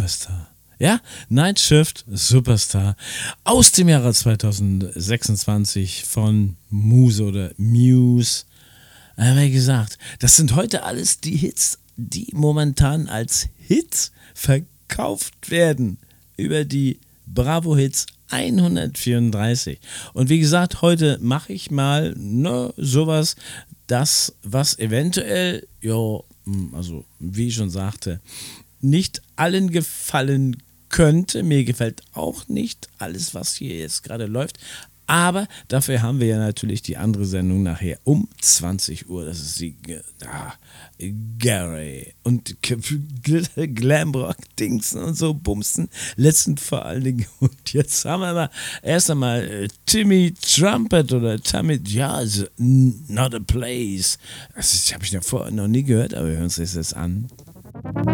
Superstar. Ja, Night Shift Superstar aus dem Jahre 2026 von Muse oder Muse. Wie gesagt, das sind heute alles die Hits, die momentan als Hits verkauft werden über die Bravo Hits 134. Und wie gesagt, heute mache ich mal sowas, was eventuell, also wie ich schon sagte, nicht allen gefallen könnte. Mir gefällt auch nicht alles, was hier jetzt gerade läuft. Aber dafür haben wir ja natürlich die andere Sendung nachher um 20 Uhr. Das ist die Gary und Glamrock-Dingsen und so Bumsen. Letzten vor allen Dingen. Und jetzt haben wir mal erst einmal Timmy Trumpet oder Tammy, Not a Place. Das habe ich ja vorher noch nie gehört, aber wir hören uns das jetzt an.